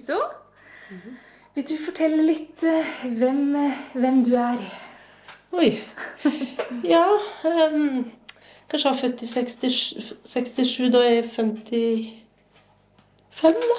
Riso. Vil du fortelle litt hvem du er? Oi. Ja, kanskje jeg var født i 67, da er jeg 55 da.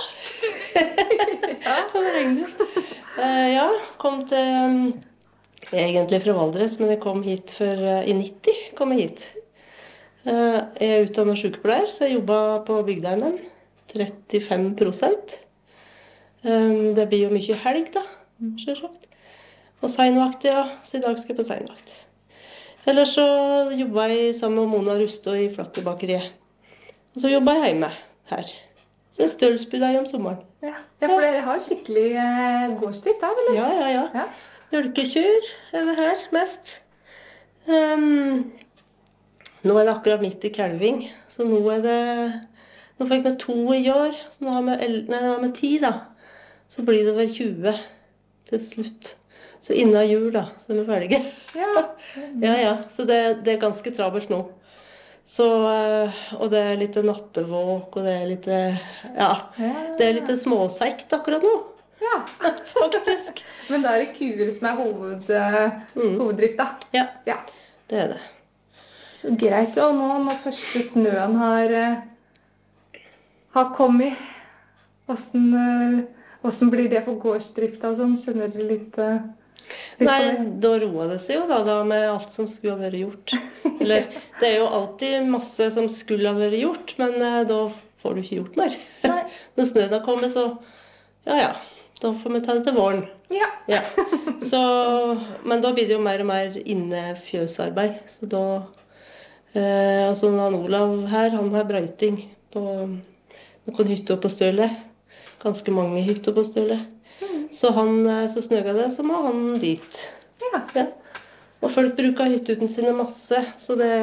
Kan regne. Ja, kom til, jeg er egentlig fra Valdres, men jeg kom hit i 90 kom jeg hit. Jeg er utdannet sykepleier, så jeg jobbet på bygdeheimen, 35%. Det blir jo mye helg da, selvsagt. Og seinvakt, ja. Så i dag skal jeg på seinvakt. Ellers så jobber jeg sammen med Mona Rustå i Flatterbakeriet. Og så jobber jeg hjemme her. Så jeg stølsbud deg om sommeren. Ja, for dere har skikkelig gårdsdrift da, eller? Ja. Mjølkekyr er det her mest. Nå er det akkurat midt i kalving, så nå fikk vi 2 i år, så nå har vi 10 da. Så blir det vel 20 til slutt. Så innen jul da, så er vi ferdige. Ja, så det er ganske travelt nå. Så, og det er litt nattevåk, og det er litt, det er litt småsekt akkurat nå. Ja, faktisk. Men da er det kuer som er hoveddrift da. Ja, det er det. Så greit, og nå når første snøen har kommet, hvordan blir det for gårdsdrifta og sånn? Skjønner du litt Nei, da roer det seg jo da med alt som skulle ha vært gjort. Eller, det er jo alltid masse som skulle ha vært gjort, men da får du ikke gjort mer. Nei. Når snøen har kommet, så da får vi ta det til våren. Ja. Så, men da blir det jo mer og mer inne fjøsarbeid. Så da, altså han Olav her, han har brøyting på noen hytter på Stølet. Ganske mange hytter på Stølet. Så snøga det, så må han dit. Ja. Og folk bruker hyttuten sine masse, så det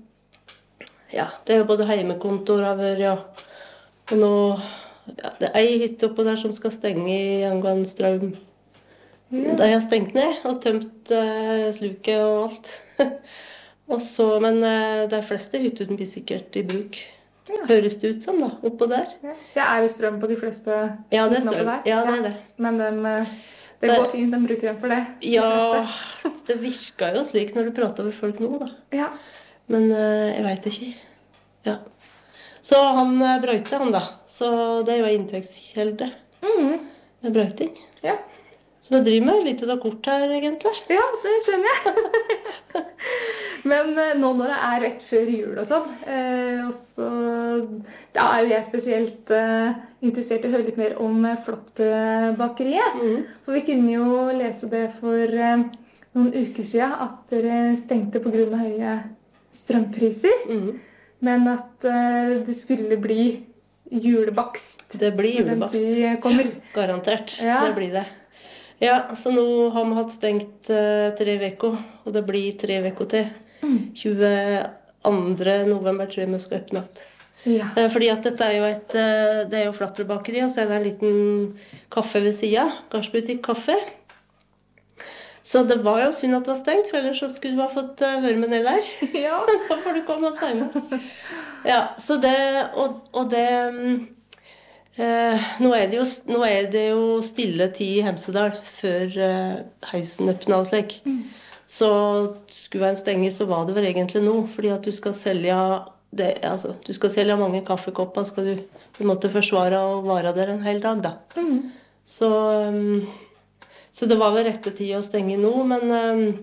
er jo både heimekontor og nå, det er en hytte oppå der som skal stenge i angående strøm. De har stengt ned og tømt sluket og alt. Men de fleste hyttuten blir sikkert i bruk. Høres det ut som da, oppå der. Ja, er det strøm på de fleste Ja, det er strøm. Ja, det er det. Men det går fint, de bruker dem for det. Ja, det virker jo slik når du prater med folk nå da. Ja. Men jeg vet ikke. Ja. Så han brøyte han da. Så det er jo en inntektskjelde med brøyting. Ja. Så vi driver med litt av kort her, egentlig. Ja, det skjønner jeg. Men nå når det er rett før jul og sånn, da er jo jeg spesielt interessert i å høre litt mer om Flatterbakeriet. For vi kunne jo lese det for noen uker siden, at dere stengte på grunn av høye strømpriser. Men at det skulle bli julebakst. Det blir julebakst. Garantert, det blir det. Ja, så nå har vi hatt stengt 3 veker, og det blir 3 veker til. 22. november tror jeg vi skal åpne igjen. Ja. Fordi at dette er jo Flatterbakeriet, og så er det en liten kaffe ved siden, gardsbutikk kaffe. Så det var jo synd at det var stengt, for ellers så skulle du ha fått være med ned der. Ja. Da får du komme og si med. Ja, så det, og det... Nå er det jo stille tid i Hemsedal før heisen øppnet og slik. Så skulle en stenge, så var det vel egentlig nå, fordi at du skal selge mange kaffekopper, du måtte forsvare og vare der en hel dag da. Så det var vel rette tid å stenge nå, men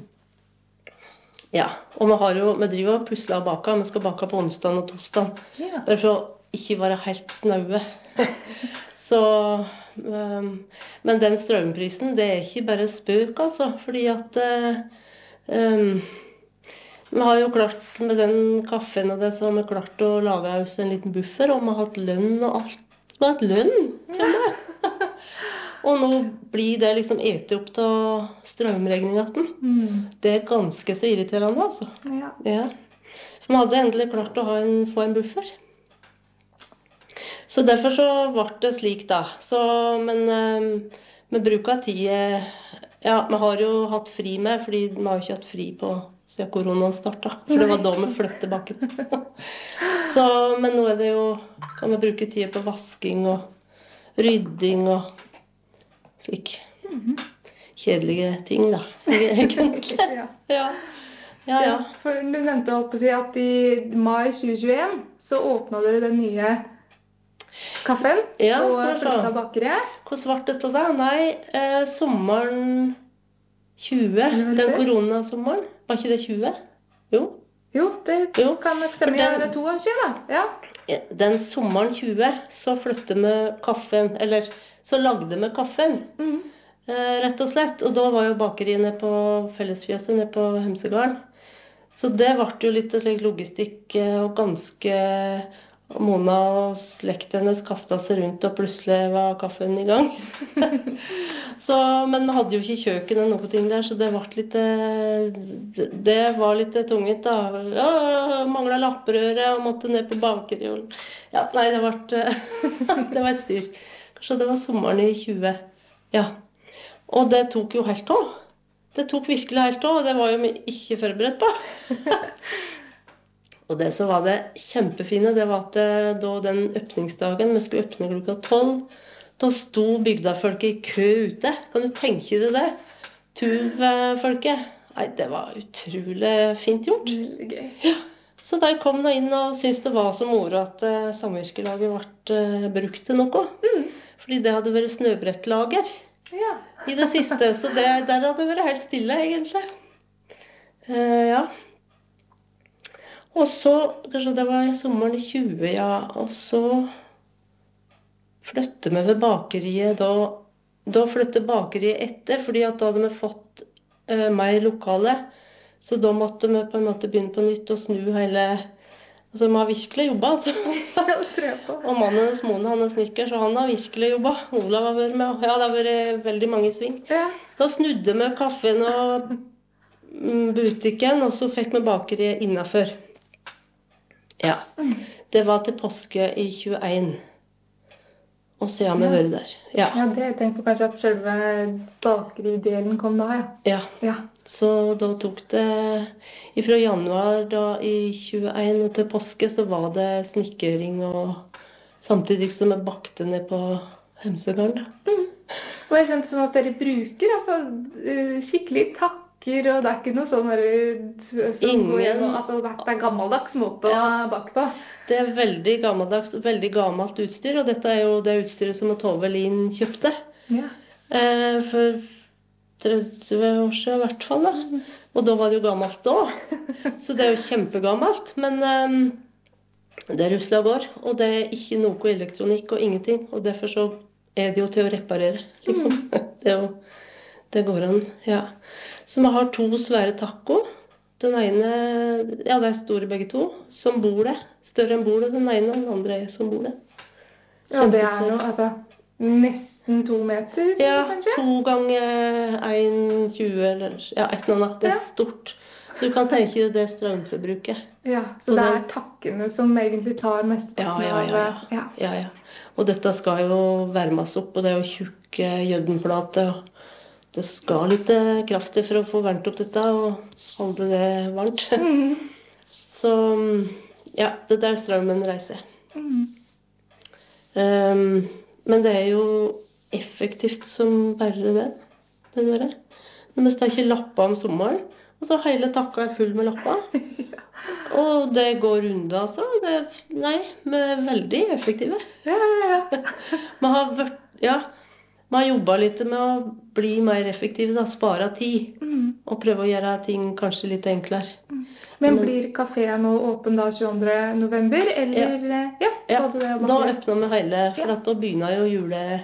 og vi driver og pusler og baker, vi skal bake på onsdag og torsdag, bare for å ikke være helt snaue. Så, men den strømprisen, det er ikke bare spøk, altså, fordi at vi har jo klart, med den kaffen og det, så har vi klart å lage oss en liten buffer, og vi har hatt lønn og alt. Vi har hatt lønn, og nå blir det liksom etter opp til strømregningen. Det er ganske så irriterende, altså. Ja. Vi hadde endelig klart å få en buffer. Så derfor så ble det slik da. Men vi bruker tid, vi har jo hatt fri med, fordi vi har ikke hatt fri siden koronaen startet. For det var da vi flyttet bakken. Men nå er det jo, kan vi bruke tid på vasking og rydding og slik. Kjedelige ting, da, egentlig. Ja. Ja. Ja, ja. For du nevnte holdt på å si at i mai 2021 så åpnet dere den nye kaffen Ja, på skal vi se. Fløtta bakeriet. Hvordan ble dette da? Nei, sommeren 20, vel den før? koronasommeren. Var ikke det 20? Jo. Jo, det Jo, kan nok for stemme. den- Det er 2 år siden, da. Ja. Den sommeren 20 så flyttet vi kaffen, eller så lagde vi kaffen, rett og slett. Og da var jo bakeriet nede på fellesfjøset, nede på Hemsegarden. Så det ble jo litt slik logistikk, og ganske Mona og slekten hennes kastet seg rundt, og plutselig var kaffen i gang. Så, men vi hadde jo ikke kjøkken eller noe ting der, så det ble litt, det var litt tungent da. Ja, manglet lapprøret og måtte ned på bakeriet. Ja, nei, det ble, det var et styr. Så det var sommeren i 20. Ja. Og det tok jo helt av. Det tok virkelig helt av, og det var jo vi ikke forberedt på. Og det som var det kjempefine, det var at da den åpningsdagen, vi skulle åpne klokka 12, da sto bygdafolket i kø ute. Kan du tenke deg det? Tuv-folket. Nei, det var utrolig fint gjort. Veldig gøy. Så de kom da inn og syntes det var så moro at samvirkelaget ble brukt til noe. Fordi det hadde vært snøbrettlager Ja. i det siste, så der hadde det vært helt stille, egentlig. Ja. Og så, kanskje det var i sommeren i 20, ja, og så flyttet vi ved bakeriet, da flyttet bakeriet etter, fordi at da hadde vi fått mer lokale, så da måtte vi på en måte begynne på nytt og snu hele, altså vi har virkelig jobbet, altså. Det tror jeg på. Og mannen hennes Mona, han er snikker, så han har virkelig jobbet. Olav har vært med, og ja, det har vært veldig mange sving. Ja. Da snudde vi kaffen og butikken, og så fikk vi bakeriet innenfor. Ja, det var til påske i 21. Og så har vi vært der. Ja. Ja, det jeg tenkte på kanskje at selve bakeridelen kom da, ja. Ja, Ja. så da tok det, fra januar da i 21 og til påske, så var det snikkering, og samtidig som vi bakte ned på Hemsegarden. Og jeg skjønte sånn at dere bruker altså, skikkelig takker, og det er ikke noe sånn som går igjennom, altså det er gammeldags måte å bake på. Det er veldig gammeldags, veldig gammelt utstyr, og dette er jo det utstyret som Tove Lien kjøpte. Ja. For 30 år siden i hvert fall, da. Og da var det jo gammelt da. Så det er jo kjempegammelt, men det er ruslet og går, og det er ikke noe elektronikk og ingenting, og derfor så er det jo til å reparere, liksom. Det går an, ja. Så vi har 2 svære taco. Den ene, ja, det er store begge 2, som bordet. Større enn bordet, den ene, og den andre er som bordet. Ja, det er jo altså nesten 2 meter, Ja, kanskje? 2 ganger 1,20 eller ja, et eller annet. Det er stort. Så du kan tenke deg det strømforbruket. Ja, så det er takkene som egentlig tar mesteparten av... Ja. Og dette skal jo varmes opp, og det er jo tjukk jødenplate, og det skal litt kraft til for å få varmt opp dette, og holde det varmt. Så, ja, det der strømmen reiser. Men det er jo effektivt som bare det der. Når vi steker lapper om sommeren, og så hele takka er full med lapper. Og det går unna, altså. Nei, vi er veldig effektive. Vi har jobbet litt med å bli mer effektive, da, spare tid, og prøve å gjøre ting kanskje litt enklere. Men blir kaféen nå åpen da 22. november, eller? Ja, Ja, så du det da åpner vi hele, for at da begynner jo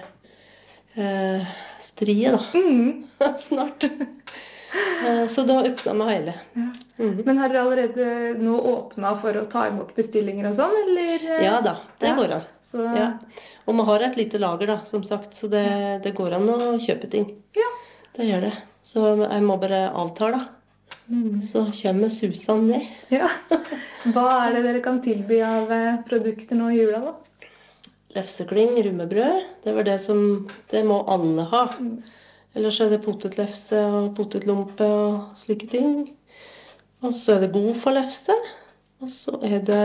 julestriet da, snart. Så da åpner vi hele. Men har dere allerede nå åpnet for å ta imot bestillinger og sånn, eller? Ja da, det går an. Så... Ja. Og vi har et lite lager, da, som sagt, så det går an å kjøpe ting. Ja. Det gjør det. Så jeg må bare avtale. Så kommer susene ned. Ja. Hva er det dere kan tilby av produkter nå i jula, da? Lefsekling, rummebrød, det var det må alle ha. Ellers er det potetlefse og potetlompe og slike ting. Og så er det god for lefse. Og så er det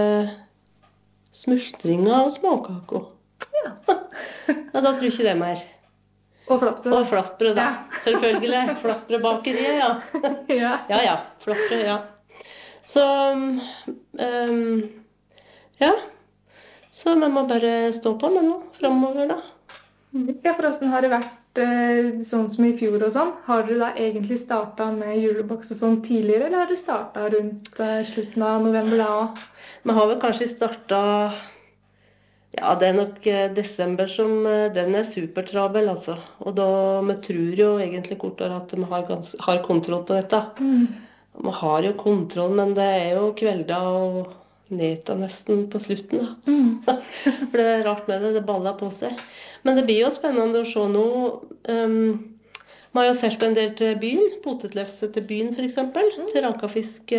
smultringer og småkaker. Ja, da tror jeg ikke det er mer. Og flatbrød. Og flatbrød, da. Ja. Selvfølgelig. Flatbrødbakeriet, ja. Ja. Ja, flatbrød, ja. Så, ja. Så man må bare stå på med noe fremover, da. Ja, for hvordan har det vært sånn som i fjor og sånn? Har dere da egentlig startet med julebakst og sånn tidligere, eller har dere startet rundt slutten av november da også? Man har vel kanskje startet, ja, det er nok desember som, den er supertrabel, altså. Og da, vi tror jo egentlig kortere at vi har kontroll på dette. Man har jo kontroll, men det er jo kvelder og neta nesten på slutten, da. For det er rart med det, det baller på seg. Men det blir jo spennende å se nå. Vi har jo solgt en del til byen, potetlefse til byen for eksempel, til Rankafisk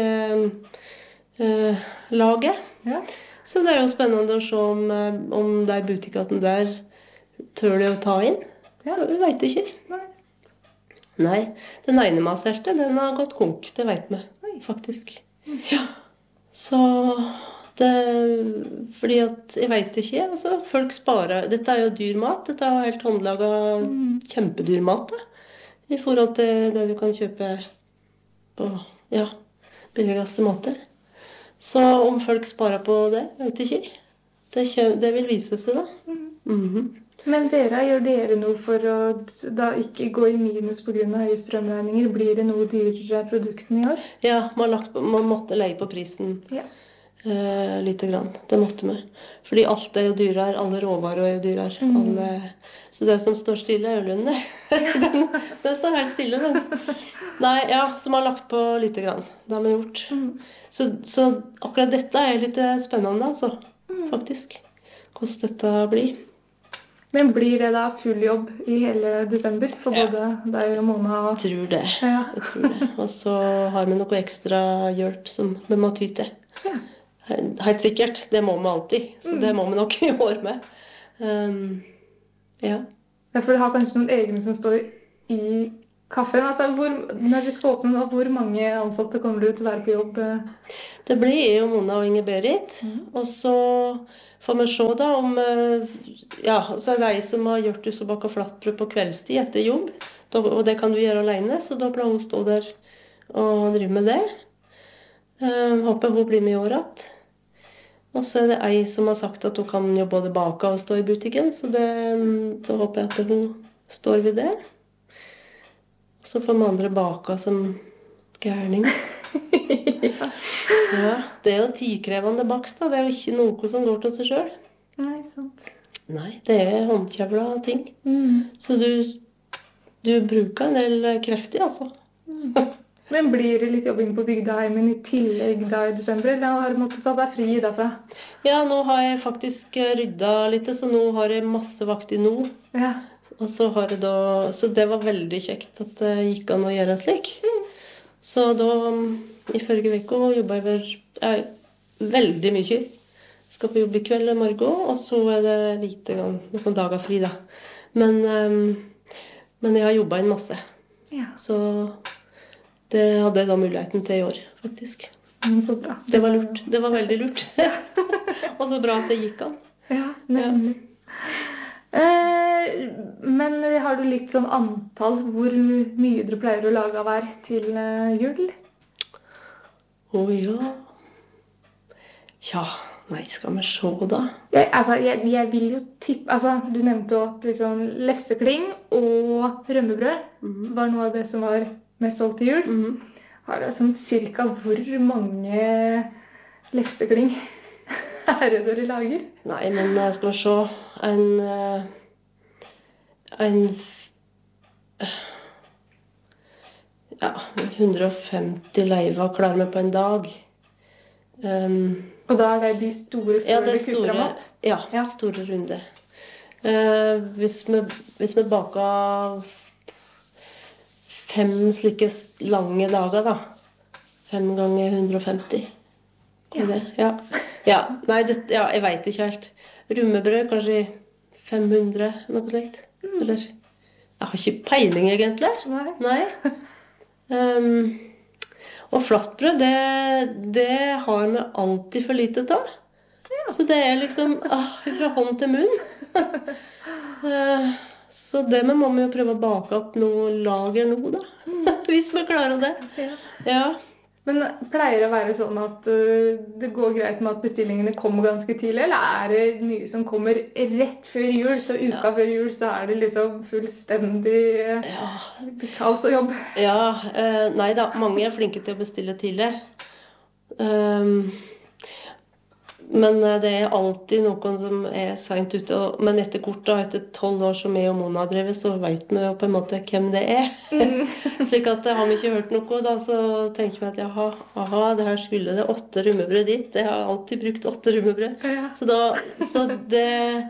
laget. Ja. Så det er jo spennende å se om de butikkene der tør de å ta inn. Ja. Vi vet ikke. Nei, den ene vi har solgt, den har gått konk, det vet vi faktisk. Ja. Så det, fordi at, jeg vet ikke, altså folk sparer, dette er jo dyr mat, dette er helt håndlaget kjempedyr mat da, i forhold til det du kan kjøpe på, ja, billigste måter. Så om folk sparer på det, vet jeg ikke. Det vil vise seg da. Men gjør dere noe for å da ikke gå i minus på grunn av høye strømregninger? Blir det noe dyrere produktene i år? Ja, man måtte leie på prisen lite grann. Det måtte vi. Fordi alt er jo dyrere, alle råvarer er jo dyrere. Så det som står stille er jo lønnet. Den står helt stille, den. Nei, ja, så man har lagt på lite grann. Det har vi gjort. Så akkurat dette er litt spennende, altså. Faktisk. Hvordan dette blir. Men blir det da full jobb i hele desember for både deg og Mona? Tror det. Ja. Jeg tror det. Og så har vi noe ekstra hjelp som vi må ty til. Ja. Helt sikkert. Det må vi alltid. Så det må vi nok i år med. Ja. For du har kanskje noen egne som står i kaffen. Altså, når du skal åpne nå, hvor mange ansatte kommer du til å være på jobb? Det blir jeg og Mona og Inge-Berit. Og så får vi se da om, ja, så er det jeg som har gjort det så baka flatbrød på kveldstid etter jobb. Og det kan du gjøre alene, så da pleier hun å stå der og drive med det. Håper hun blir med i året. Og så er det jeg som har sagt at hun kan jo både baka og stå i butikken, så da håper jeg at hun står ved det. Så får vi andre baka som gærning. Ja, det er jo tidkrevende bakst, da. Det er jo ikke noe som går til seg selv. Nei, sant. Nei, det er håndkjevla ting. Så du bruker en del krefter, altså. Men blir det litt jobbing på bygdeheimen i tillegg da i desember, eller har du måttet ta deg fri derfra? Ja, nå har jeg faktisk ryddet litt, så nå har jeg masse vakt i nå. Ja. Og så har jeg da, så det var veldig kjekt at det gikk an å gjøre slik. Så da, i forrige uke jobbet jeg veldig mye. Jeg skal på jobb i kveld og morgen, og så er det lite grann, noen dager fri da. Men jeg har jobbet en masse. Ja. Så det hadde jeg da muligheten til i år, faktisk. Så bra. Det var lurt. Det var veldig lurt. Og så bra at det gikk an. Ja, nemlig. Men har du litt sånn antall hvor mye dere pleier å lage av hver til jul? Ja. Ja, nei, skal vi se da. Jeg vil jo tippe, altså du nevnte jo at liksom lefsekling og rømmebrød var noe av det som var mest solgt til jul. Har du sånn cirka hvor mange lefsekling er det dere lager? Nei, men skal vi se, ja, 150 leiver klarer vi på en dag. Og da er det de store før ja, det du kutter dem opp? Ja, store runde. Hvis vi baker 5 slike lange dager da, 5 ganger 150. Ja. Ja, nei, jeg vet ikke helt. Rummebrød, kanskje 500, noe slikt. Eller, jeg har ikke peiling egentlig. Nei. Og flatbrød, det har vi alltid for lite av. Ja. Så det er liksom fra hånd til munn. Så det må vi jo prøve å bake opp noe lager nå, da. Hvis vi klarer det. Ja. Ja. Men pleier det å være sånn at det går greit med at bestillingene kommer ganske tidlig, eller er det mye som kommer rett før jul, så uka før jul så er det liksom fullstendig kaos og jobb? Ja, nei da, mange er flinke til å bestille tidlig. Men det er alltid noen som er sent ute. Men etter kort, da, etter 12 år som jeg og Mona har drevet, så vet vi jo på en måte hvem det er. Slik at har vi ikke hørt noe, da, så tenker vi at aha, det her skulle det 8 rummebrød dit. Jeg har alltid brukt 8 rummebrød. Ja. Så det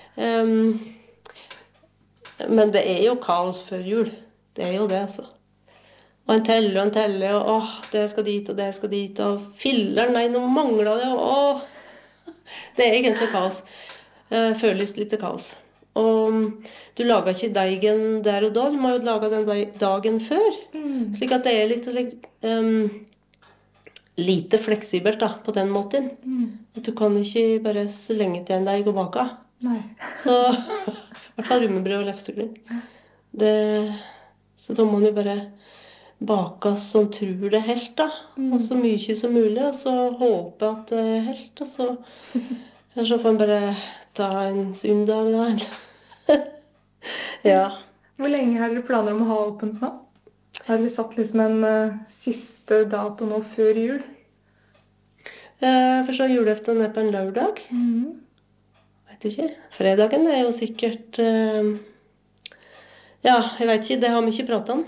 Men det er jo kaos før jul. Det er jo det, altså. Og en teller, og det skal dit, og det skal dit, og filler, nei, nå mangler det, og det er egentlig kaos. Føles litt kaos. Og du lager ikke deigen der og da, du må jo lage den dagen før. Slik at det er litt lite fleksibelt da, på den måten. At du kan ikke bare slenge til en deig og bake. Nei. Så, i hvert fall rummebrød og lefseklin. Så da må du bare bake som tror det helt, da. Og så mye som mulig, og så håpe at det er helt, og så får man bare ta en søndag da. Ja. Hvor lenge har dere planer om å ha åpent nå? Har dere satt liksom en siste dato nå før jul? For så julaften er på en lørdag. Vet ikke. Fredagen er jo sikkert ja, jeg vet ikke, det har vi ikke pratet om,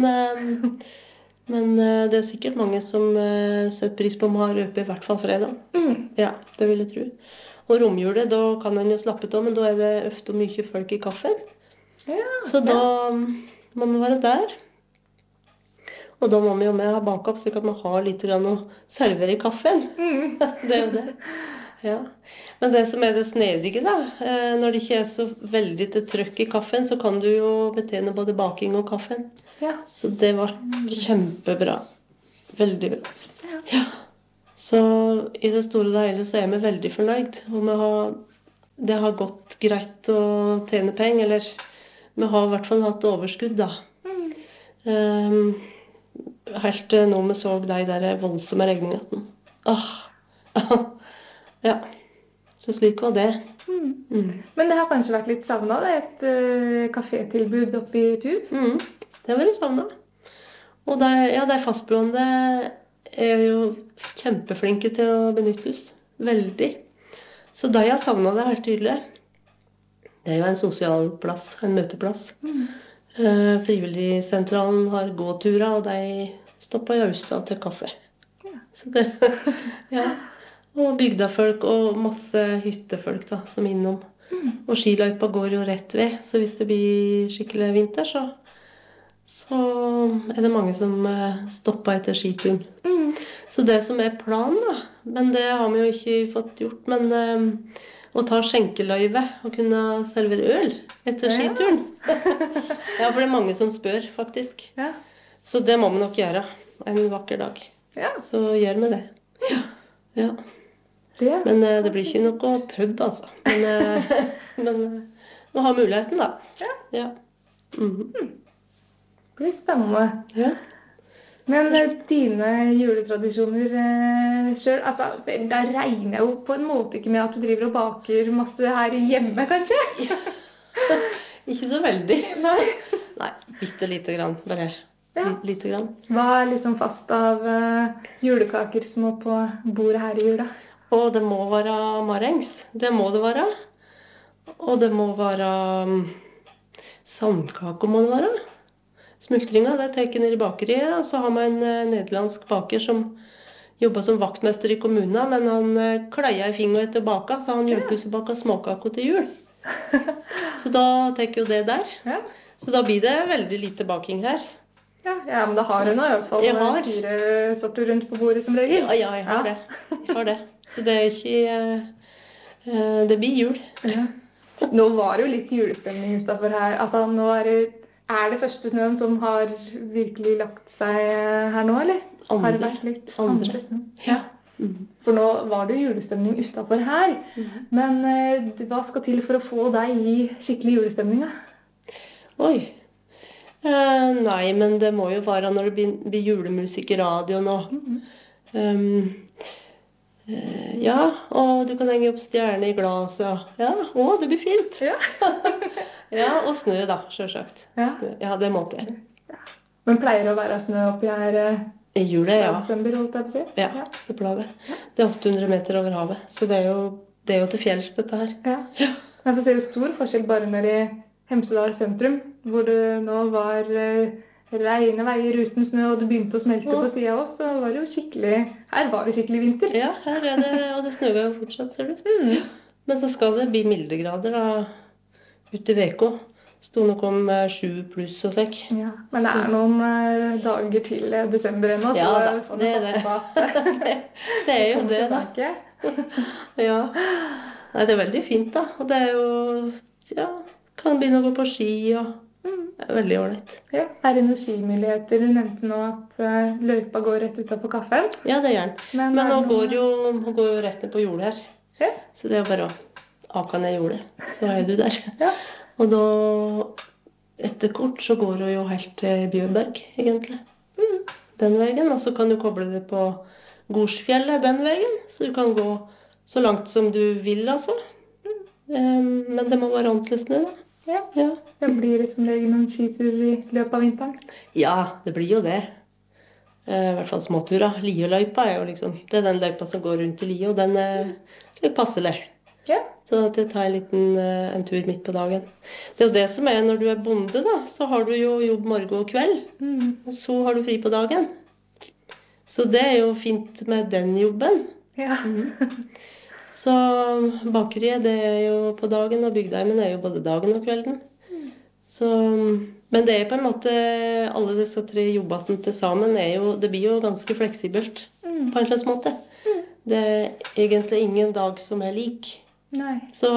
men det er sikkert mange som setter pris på om å ha røpe i hvert fall fredag. Ja, det vil jeg tro. Og romjulet, da kan man jo slappe av, men da er det ofte mye folk i kaffen. Ja, så da må man være der. Og da må vi jo med ha backup, slik at man har litt grann å servere i kaffen. Det er jo det. Ja. Men det som er det snedige da, når det ikke er så veldig til trøkk i kaffen, så kan du jo betjene både baking og kaffen. Ja. Så det var kjempebra. Veldig bra. Ja. Så i det store og hele så er vi veldig fornøyd. Og det har gått greit å tjene penger, eller vi har i hvert fall hatt overskudd da. Helt til nå vi så de der voldsomme regningene. Ja, så slik var det. Men det har kanskje vært litt savnet, et kafétilbud oppe i Tub? Det har vært savnet. Og de fastboende er jo kjempeflinke til å benyttes. Veldig. Så de har savnet det helt tydelig. Det er jo en sosial plass, en møteplass. Frivilligsentralen har gåturer, og de stopper i Austad til kaffe. Så det, ja. Og bygdafolk og masse hyttefolk da, som innom. Og skiløypa går jo rett ved, så hvis det blir skikkelig vinter, så er det mange som stopper etter skituren. Så det som er planen da, men det har vi jo ikke fått gjort, men å ta skjenkeløyve og kunne servere øl etter skituren. Ja, for det er mange som spør, faktisk. Ja. Så det må vi nok gjøre en vakker dag. Ja. Så gjør vi det. Ja. Men det blir ikke noe pub, altså. Men vi har muligheten, da. Ja. Det blir spennende. Ja. Men dine juletradisjoner selv, altså, da regner jeg jo på en måte ikke med at du driver og baker masse her hjemme, kanskje? Ikke så veldig. Nei, bitte lite grann, bare lite grann. Hva er liksom fast av julekaker som må på bordet her i jula? Og det må være marengs. Det må det være. Og det må være sandkake må det være. Smultringer, det tar jeg ned i bakeriet. Og så har vi en nederlandsk baker som jobber som vaktmester i kommunen. Men han kleier i fingeren etter baka, så han hjelper oss å bake småkaker til jul. Så da tar jeg jo det der. Så da blir det veldig lite baking her. Ja, men da har hun i hvert fall 4 sorter rundt på bordet som regel. Ja, jeg har det. Jeg har det. Så det er ikke det blir jul. Nå var det jo litt julestemning utenfor her. Altså, nå er det første snøen som har virkelig lagt seg her nå, eller? Har det vært litt andre snø? Ja. For nå var det jo julestemning utenfor her. Men hva skal til for å få deg i skikkelig julestemning, da? Oi. Nei, men det må jo være når det blir julemusikk i radioen og ja, og du kan henge opp stjerne i glaset. Ja, å, det blir fint. Ja. Ja, og snø da, selvsagt. Ja. Snø. Ja, det måtte jeg. Men pleier det å være snø oppi her I julet, ja. desember, holdt jeg på å si? Ja, det pleier det. Det er 800 meter over havet, så det er jo til fjells dette her. Ja. Men jeg får se jo stor forskjell bare nede i Hemsedal sentrum, hvor det nå var rene veier uten snø, og det begynte å smelte på siden av oss, så var det jo her var det skikkelig vinter. Ja, her er det, og det snøger jo fortsatt, ser du. Men så skal det bli mildegrader da, ute i VK. Stod nok om 7 pluss og slik. Ja, men det er noen dager til desember ennå, så ja, får vi satse på at det er jo det da. Ja. Nei, det er veldig fint da. Og det er jo, ja, kan begynne å gå på ski og det er veldig ordentlig. Ja, er det noen skimuligheter? Du nevnte nå at løypa går rett utenfor kaffen. Ja, det gjør den. Men nå går jo rett ned på jordet her. Ja. Så det er jo bare å aka ned jordet, så er du der. Ja. Og da, etter kort, så går det jo helt til Bjørberg, egentlig. Den veien, og så kan du koble det på Gorsfjellet den veien, så du kan gå så langt som du vil, altså. Men det må være ordentlig snø, da. Ja. Det blir som regel noen skitur i løpet av vinteren. Ja, det blir jo det. I hvert fall småturer. Lieløypa er jo liksom, det er den løypa som går rundt i Lie, og den er litt passelig. Ja. Så det tar en tur midt på dagen. Det er jo det som er når du er bonde, da. Så har du jo jobb morgen og kveld. Og så har du fri på dagen. Så det er jo fint med den jobben. Ja. Så bakeriet, det er jo på dagen, og bygdeimen er jo både dagen og kvelden. Så, men det er på en måte, alle disse 3 jobbene til sammen, det blir jo ganske fleksibelt på en slags måte. Det er egentlig ingen dag som er lik. Nei. Så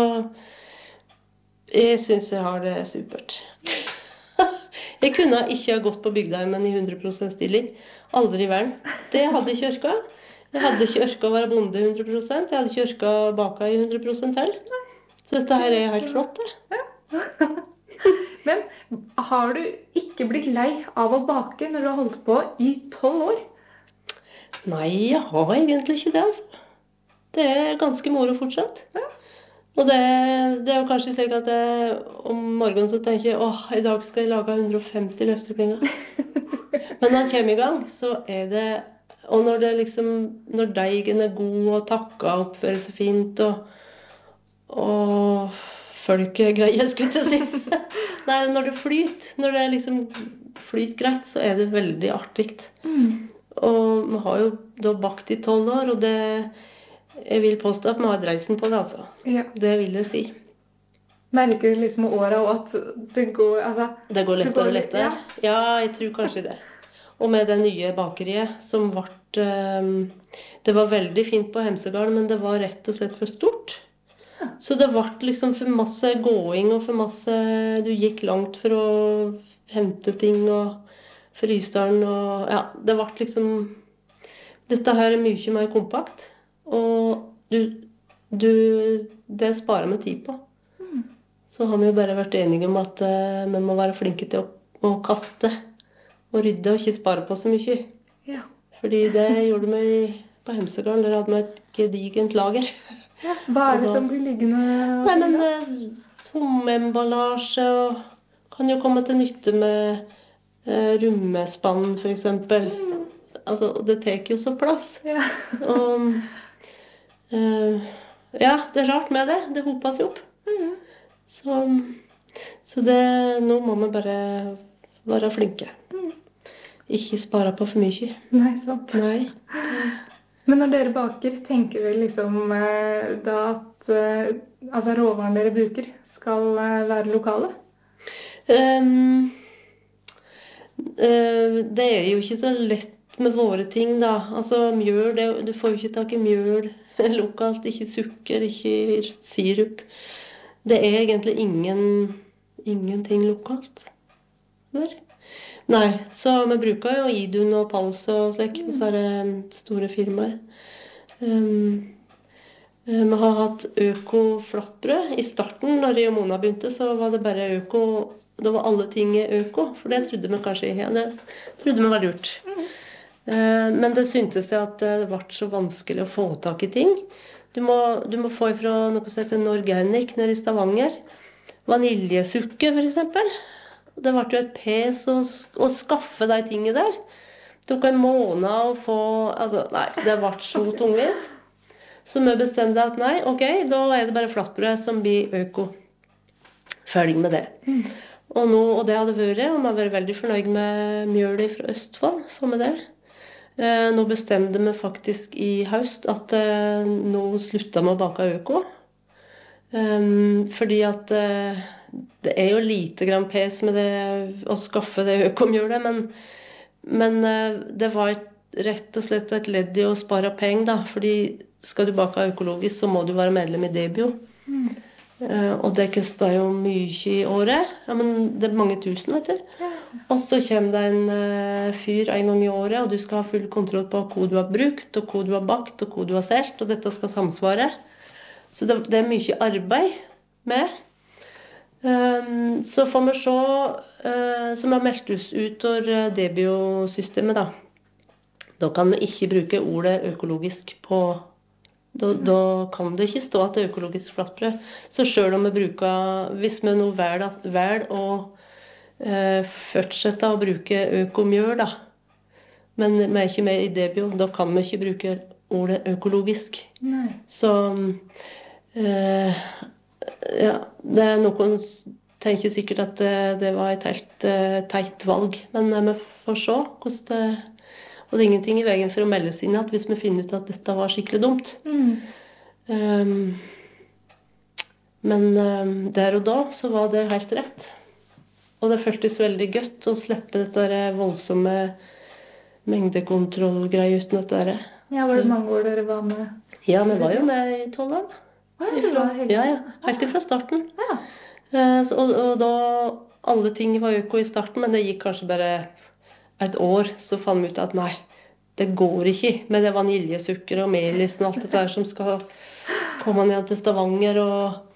jeg synes jeg har det supert. Jeg kunne ikke ha gått på bygdeimen i 100% stilling. Aldri i verden. Det hadde ikke orket. Jeg hadde ikke orket å være bonde 100%. Jeg hadde ikke orket å bake i 100% til. Så dette her er helt flott, det. Men har du ikke blitt lei av å bake når du har holdt på i 12 år? Nei, jeg har egentlig ikke det, altså. Det er ganske moro fortsatt. Ja. Og det er jo kanskje slik at om morgenen så tenker jeg, i dag skal jeg lage 150 løfteklinger. Men når jeg kommer i gang, så er det, og når det liksom, når deigen er god og takka oppfører seg fint, og folk er greie, skulle jeg si. Nei, når det liksom flyter greit, så er det veldig artigt. Og vi har jo da bakt i 12 år, og jeg vil påstå at vi har dreisen på det, altså. Ja. Det vil jeg si. Merker du liksom året og at det går, altså... Det går lettere og lettere. Ja, jeg tror kanskje det. Og med det nye bakeriet som det var veldig fint på Hemsedal, men det var rett og slett for stort. Så det ble liksom for masse gåing og for masse... Du gikk langt for å hente ting og frysdalen og... Ja, det ble liksom... Dette her er mye mer kompakt. Og det sparer vi tid på. Så har vi jo bare vært enige om at vi må være flinke til å kaste og rydde og ikke spare på så mye. Ja. Fordi det gjorde vi på Hemsedal. Der hadde vi et gedigent lager. Ja. Hva er det som blir liggende? Nei, men tomemballasje og kan jo komme til nytte med rummespann, for eksempel. Altså, det tar jo så plass. Ja. Og ja, det er rart med det. Det hoper seg opp. Så nå må vi bare være flinke. Ikke spare på for mye. Nei, sant. Nei. Men når dere baker, tenker dere liksom da at altså råvarene dere bruker skal være lokale? Det er jo ikke så lett med våre ting, da. Altså mjøl, du får jo ikke tak i mjøl lokalt, ikke sukker, ikke sirup. Det er egentlig ingenting lokalt. Nei, så vi bruker jo Idun og Pals og slik, så er det store firmaer. Vi har hatt øko-flatbrød. I starten, når jeg og Mona begynte, så var det bare øko. Da var alle ting øko, for det trodde vi kanskje det trodde vi var lurt. Men det syntes jeg at det ble så vanskelig å få tak i ting. Du må få ifra noe som heter Norganic nede i Stavanger. Vaniljesukker, for eksempel. Det ble jo et pes å skaffe de tingene der. Det tok en måned å få. Altså, nei, det ble så tungvint. Så vi bestemte at nei, ok, da er det bare flatbrød som blir øko. Ferdig med det. Og det hadde vært, og vi har vært veldig fornøyd med mjølet fra Østfold, for med det. Nå bestemte vi faktisk i høst at nå slutta vi å bake øko. Fordi at det er jo lite grann pes med det å skaffe det økomjølet, men det var rett og slett et ledd i å spare penger, da, fordi skal du bake økologisk, så må du være medlem i Debio. Og det koster jo mye i året. Ja, men det er mange tusen, vet du. Og så kommer det en fyr en gang i året, og du skal ha full kontroll på hva du har brukt, og hva du har bakt, og hva du har selt, og dette skal samsvare. Så det er mye arbeid med. Så får vi se, som har meldt oss ut av Debio-systemet, da. Da kan vi ikke bruke ordet økologisk på. Da kan det ikke stå at det er økologisk flatbrød. Så selv om vi bruker, hvis vi nå velger å fortsette å bruke økomjøl, da, men vi er ikke med i Debio, da kan vi ikke bruke ordet økologisk. Nei. Så ja, det er noen tenker sikkert at det var et helt teit valg, men vi får se hvordan det. Og det er ingenting i veien for å melde seg inn at hvis vi finner ut at dette var skikkelig dumt. Men der og da så var det helt rett. Og det føltes veldig godt å slippe dette voldsomme mengdekontrollgreier uten dette der. Ja, var det mange år dere var med? Ja, vi var jo med i 12 år. Ja, helt ifra starten. Ja. Og da alle ting var øko i starten, men det gikk kanskje bare et år, så fant vi ut at nei, det går ikke med det vaniljesukker og melisen og alt dette der som skal komme ned til Stavanger. Og